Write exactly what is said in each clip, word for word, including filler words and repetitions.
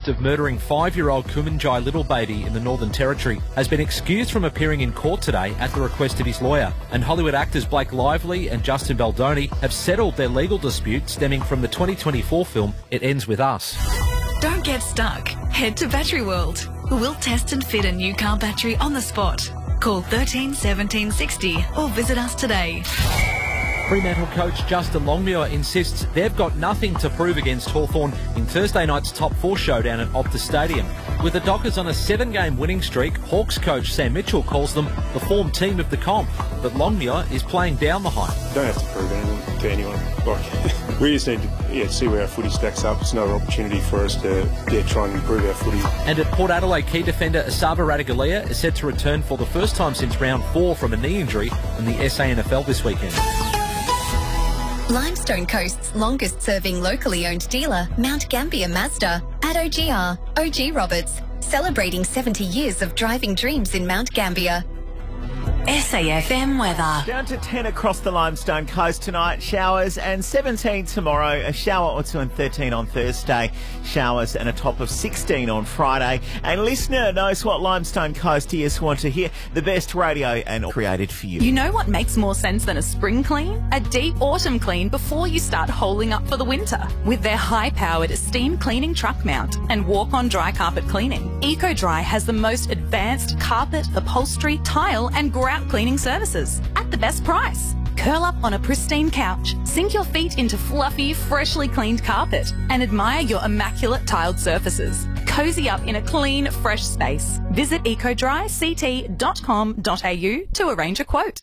of murdering five-year-old Kumanjai little baby in the Northern Territory, has been excused from appearing in court today at the request of his lawyer. And Hollywood actors Blake Lively and Justin Baldoni have settled their legal dispute stemming from the twenty twenty-four film It Ends With Us. Don't get stuck. Head to Battery World. We'll test and fit a new car battery on the spot. Call thirteen seventeen sixty or visit us today. Fremantle coach Justin Longmuir insists they've got nothing to prove against Hawthorn in Thursday night's top four showdown at Optus Stadium. With the Dockers on a seven-game winning streak, Hawks coach Sam Mitchell calls them the form team of the comp. But Longmuir is playing down the hype. Don't have to prove anything to anyone. Like, we just need to yeah, see where our footy stacks up. It's another opportunity for us to yeah, try and improve our footy. And at Port Adelaide, key defender Asava Ratugolea is set to return for the first time since round four from a knee injury in the S A N F L this weekend. Limestone Coast's longest-serving locally owned dealer, Mount Gambier Mazda, at O G R, O G Roberts, celebrating seventy years of driving dreams in Mount Gambier. S A F M weather. Down to ten across the Limestone Coast tonight, showers, and seventeen tomorrow, a shower or two, and thirteen on Thursday, showers and a top of sixteen on Friday. And listener knows what Limestone Coast is, want to hear the best radio and created for you. You know what makes more sense than a spring clean? A deep autumn clean before you start holing up for the winter. With their high-powered steam cleaning truck mount and walk-on dry carpet cleaning, EcoDry has the most advanced carpet, upholstery, tile and grout cleaning services at the best price. Curl up on a pristine couch, sink your feet into fluffy, freshly cleaned carpet and admire your immaculate tiled surfaces. Cozy up in a clean, fresh space. Visit eco dry c t dot com dot a u to arrange a quote.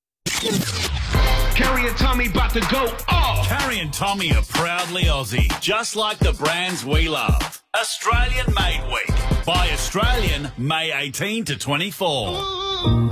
Carrie and Tommy about to go off. Carrie and Tommy are proudly Aussie, just like the brands we love. Australian Made Week. By Australian, May eighteenth to twenty-fourth.